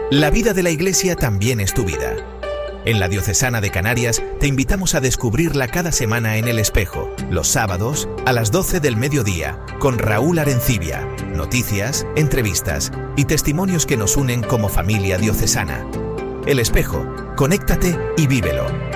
La vida de la Iglesia también es tu vida. En la Diocesana de Canarias te invitamos a descubrirla cada semana en El Espejo, los sábados a las 12 del mediodía, con Raúl Arencibia. Noticias, entrevistas y testimonios que nos unen como familia diocesana. El Espejo, conéctate y vívelo.